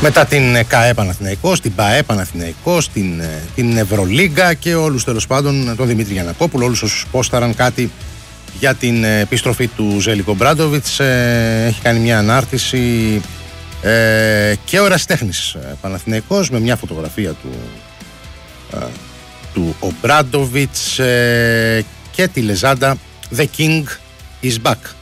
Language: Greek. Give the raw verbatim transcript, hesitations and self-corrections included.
Μετά την ΚΑΕ Παναθηναϊκός, την ΠΑΕ Παναθηναϊκός, την, την Ευρωλίγκα και όλους τέλος πάντων, τον Δημήτρη Γιαννακόπουλο, όλους όσους πόσταραν κάτι για την επιστροφή του Ζέλικο Μπράντοβιτς. Ε, έχει κάνει μια ανάρτηση ε, και ο ερασιτέχνης Παναθηναϊκός με μια φωτογραφία του, ε, του ο Μπράντοβιτς ε, και τη λεζάντα The King is back.